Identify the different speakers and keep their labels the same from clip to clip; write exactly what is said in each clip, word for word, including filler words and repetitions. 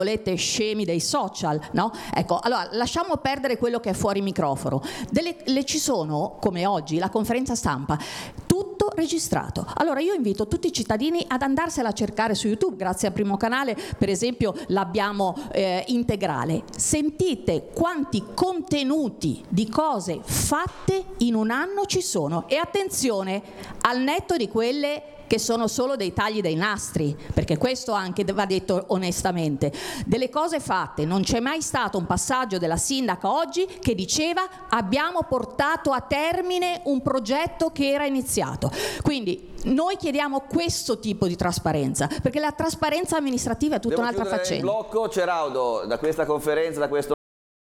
Speaker 1: scemi dei social, no? Ecco, allora lasciamo perdere quello che è fuori microfono. Delle, le ci sono, come oggi, la conferenza stampa, tutto registrato. Allora io invito tutti i cittadini ad andarsela a cercare su YouTube, grazie a Primo Canale, per esempio, l'abbiamo eh, integrale. Sentite quanti contenuti di cose fatte in un anno ci sono, e attenzione, al netto di quelle che sono solo dei tagli dei nastri, perché questo anche va detto onestamente. Delle cose fatte, non c'è mai stato un passaggio della sindaca oggi che diceva abbiamo portato a termine un progetto che era iniziato. Quindi noi chiediamo questo tipo di trasparenza, perché la trasparenza amministrativa è tutta
Speaker 2: Devo
Speaker 1: un'altra faccenda.
Speaker 2: Il blocco, Ceraudo, da questa conferenza, da questo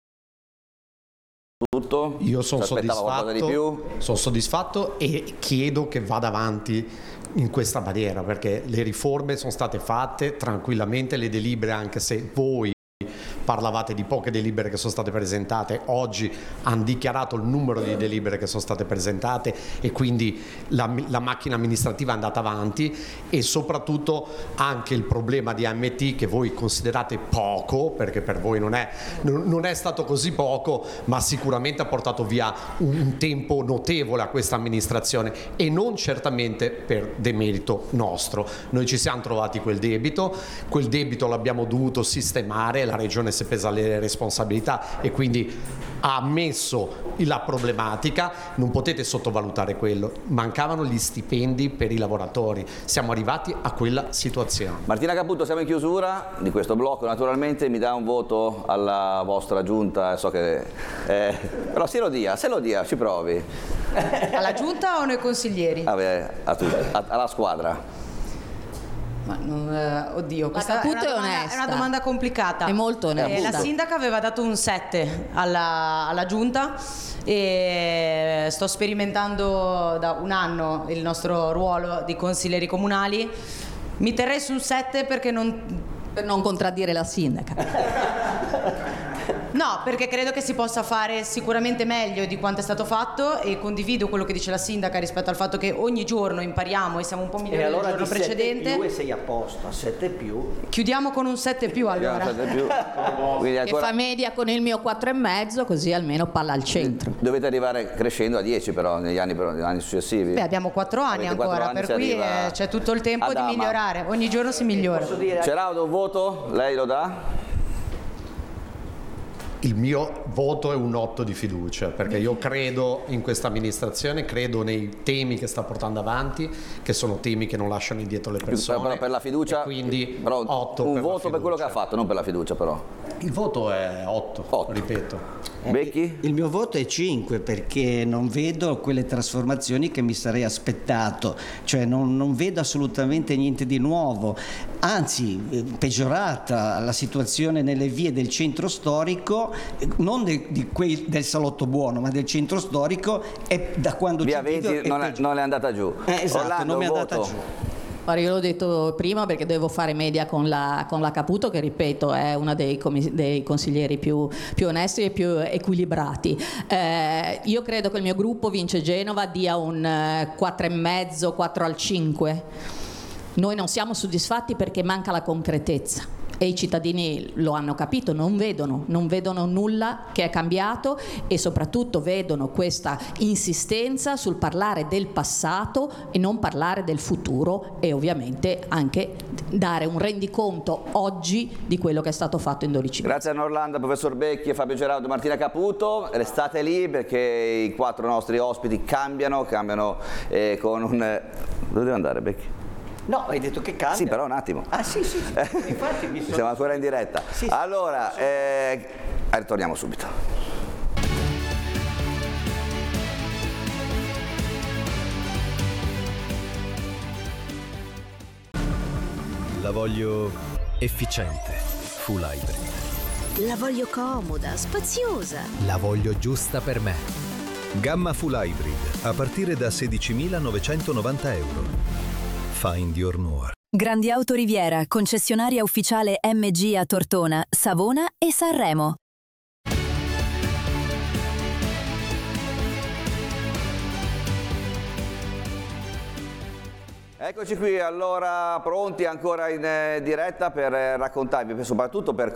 Speaker 2: tutto?
Speaker 3: Io sono soddisfatto,
Speaker 2: di più?
Speaker 3: sono soddisfatto e chiedo che vada avanti in questa maniera, perché le riforme sono state fatte tranquillamente, le delibere, anche se voi parlavate di poche delibere che sono state presentate, oggi hanno dichiarato il numero di delibere che sono state presentate e quindi la, la macchina amministrativa è andata avanti, e soprattutto anche il problema di A M T, che voi considerate poco, perché per voi non è, non è stato così poco, ma sicuramente ha portato via un tempo notevole a questa amministrazione, e non certamente per demerito nostro. Noi ci siamo trovati quel debito, quel debito l'abbiamo dovuto sistemare, la regione si è presa le responsabilità e quindi ha ammesso la problematica. Non potete sottovalutare quello, mancavano gli stipendi per i lavoratori, siamo arrivati a quella situazione.
Speaker 2: Martina Caputo, siamo in chiusura di questo blocco, naturalmente mi dà un voto alla vostra giunta, so che eh, però se lo dia, se lo dia, ci provi.
Speaker 4: Alla giunta o noi consiglieri?
Speaker 2: Vabbè, a tutti, a, alla squadra.
Speaker 4: Ma non, eh, oddio, questa è una, domanda, è una domanda complicata.
Speaker 1: È molto onesta.
Speaker 4: Eh, la sindaca aveva dato un sette alla, alla giunta, e sto sperimentando da un anno il nostro ruolo di consiglieri comunali. Mi terrei su un sette perché non...
Speaker 1: per non contraddire la sindaca.
Speaker 4: No, perché credo che si possa fare sicuramente meglio di quanto è stato fatto, e condivido quello che dice la sindaca rispetto al fatto che ogni giorno impariamo e siamo un po' migliori
Speaker 5: allora
Speaker 4: del giorno
Speaker 5: di
Speaker 4: precedente.
Speaker 5: sette più e sei a posto, a sette più.
Speaker 4: Chiudiamo con un sette più allora.
Speaker 2: sette più. Quindi ancora...
Speaker 1: Che fa media con il mio quattro e mezzo, così almeno palla al centro.
Speaker 2: Dovete arrivare crescendo a dieci però negli anni, però, negli anni successivi.
Speaker 4: Beh, abbiamo quattro anni
Speaker 2: Avete
Speaker 4: ancora,
Speaker 2: quattro anni,
Speaker 4: per cui
Speaker 2: arriva...
Speaker 4: eh, c'è tutto il tempo
Speaker 2: Adama.
Speaker 4: di migliorare, ogni giorno si migliora.
Speaker 2: Ceraudo, un voto? Lei lo dà?
Speaker 3: Il mio voto è un otto di fiducia, perché io credo in questa amministrazione, credo nei temi che sta portando avanti, che sono temi che non lasciano indietro le persone.
Speaker 2: Però per la fiducia,
Speaker 3: quindi
Speaker 2: però
Speaker 3: otto
Speaker 2: un
Speaker 3: per
Speaker 2: voto per quello che ha fatto, non per la fiducia però.
Speaker 3: Il voto è otto, otto. Ripeto.
Speaker 2: Becchi?
Speaker 6: Il mio voto è cinque, perché non vedo quelle trasformazioni che mi sarei aspettato, cioè non, non vedo assolutamente niente di nuovo, anzi peggiorata la situazione nelle vie del centro storico, non de, di quei, del salotto buono, ma del centro storico, è da quando
Speaker 2: Via venti non è, non è andata giù.
Speaker 6: Eh, esatto,
Speaker 2: Orlando,
Speaker 6: non mi è
Speaker 2: voto.
Speaker 6: andata giù.
Speaker 1: Guarda, io l'ho detto prima perché devo fare media con la, con la Caputo, che ripeto è una dei, dei consiglieri più, più onesti e più equilibrati. Eh, io credo che il mio gruppo Vince Genova dia un quattro e mezzo, quattro al cinque. Noi non siamo soddisfatti perché manca la concretezza. E i cittadini lo hanno capito, non vedono, non vedono nulla che è cambiato, e soprattutto vedono questa insistenza sul parlare del passato e non parlare del futuro, e ovviamente anche dare un rendiconto oggi di quello che è stato fatto in dodici mesi.
Speaker 2: Grazie a Orlando, professor Becchi, Fabio Ceraudo, Martina Caputo. Restate lì perché i quattro nostri ospiti cambiano, cambiano eh, con un... Dove deve andare Becchi?
Speaker 5: No, hai detto che cambia.
Speaker 2: Sì, però un attimo.
Speaker 5: Ah, sì, sì. Infatti mi sono...
Speaker 2: Siamo ancora in diretta.
Speaker 5: Sì, sì.
Speaker 2: Allora, eh, ritorniamo subito.
Speaker 7: La voglio efficiente, full hybrid.
Speaker 8: La voglio comoda, spaziosa.
Speaker 7: La voglio giusta per me.
Speaker 9: Gamma full hybrid, a partire da sedicimilanovecentonovanta euro. Find your more.
Speaker 10: Grandi Auto Riviera, concessionaria ufficiale M G a Tortona, Savona e Sanremo.
Speaker 2: Eccoci qui, allora pronti ancora in eh, diretta per eh, raccontarvi, soprattutto per